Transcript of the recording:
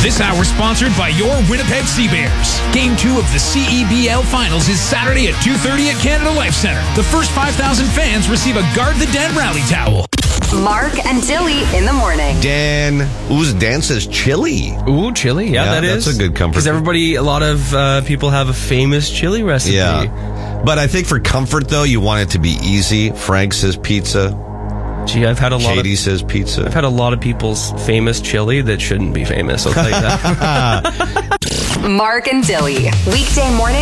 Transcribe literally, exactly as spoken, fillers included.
This hour sponsored by your Winnipeg Sea Bears. Game two of the C E B L Finals is Saturday at two thirty at Canada Life Centre. The first five thousand fans receive a Guard the Den rally towel. Mark and Dilly in the morning. Dan, ooh, Dan says chili. Ooh, chili. Yeah, Yeah, that is. that's a good comfort. Because everybody, a lot of uh, people have a famous chili recipe. Yeah. But I think for comfort, though, you want it to be easy. Frank says pizza. Gee, I've had a lot Katie of... says pizza. I've had a lot of people's famous chili that shouldn't be famous. I'll tell you that. Mark and Dilly. Weekday morning.